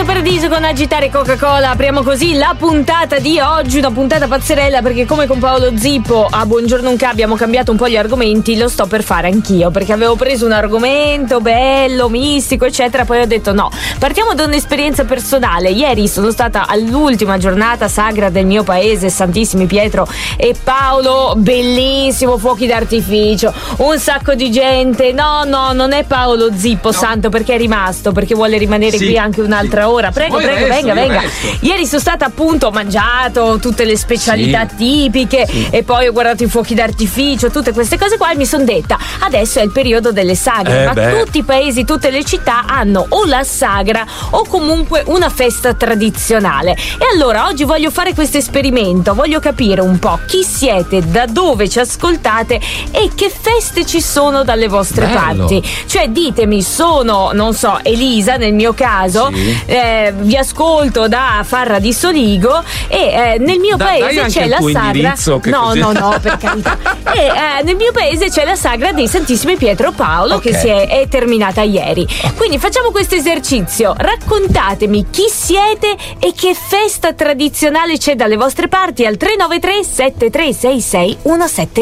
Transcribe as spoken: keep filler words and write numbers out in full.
Paradiso con Agitare Coca-Cola. Apriamo così la puntata di oggi, una puntata pazzerella, perché come con Paolo Zippo a Buongiorno Unca abbiamo cambiato un po' gli argomenti. Lo sto per fare anch'io, perché avevo preso un argomento bello, mistico eccetera, poi ho detto no, partiamo da un'esperienza personale. Ieri sono stata all'ultima giornata sagra del mio paese, Santissimi Pietro e Paolo, bellissimo, fuochi d'artificio, un sacco di gente. No no, non è Paolo Zippo, no. Santo, perché è rimasto, perché vuole rimanere sì, qui anche un'altra sì. ora. Prego, poi prego, resto, venga, venga. Resto. Ieri sono stata appunto, ho mangiato tutte le specialità sì. tipiche sì. e poi ho guardato i fuochi d'artificio, tutte queste cose qua, e mi sono detta adesso è il periodo delle sagre, eh ma beh. tutti i paesi, tutte le città hanno o la sagra o comunque una festa tradizionale. E allora oggi voglio fare questo esperimento, voglio capire un po' chi siete, da dove ci ascoltate e che feste ci sono dalle vostre Bello. parti. Cioè ditemi, sono, non so, Elisa nel mio caso, sì. eh, vi ascolto da Farra di Soligo e eh, nel mio da, paese c'è la sagra. No, così. no, no, per carità. E eh, nel mio paese c'è la sagra dei Santissimi Pietro Paolo, okay. che si è, è terminata ieri. Quindi facciamo questo esercizio. Raccontatemi chi siete e che festa tradizionale c'è dalle vostre parti al tre nove tre sette tre sei sei uno sette